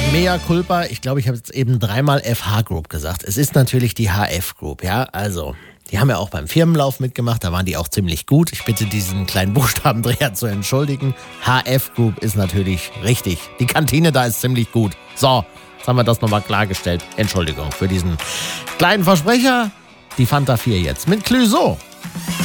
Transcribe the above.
Mea culpa, ich glaube, ich habe jetzt eben dreimal FH Group gesagt. Es ist natürlich die HF Group, ja, also... Die haben ja auch beim Firmenlauf mitgemacht, da waren die auch ziemlich gut. Ich bitte diesen kleinen Buchstabendreher zu entschuldigen. HF Group ist natürlich richtig. Die Kantine da ist ziemlich gut. So, jetzt haben wir das nochmal klargestellt. Entschuldigung für diesen kleinen Versprecher. Die Fanta 4 jetzt mit Clüso.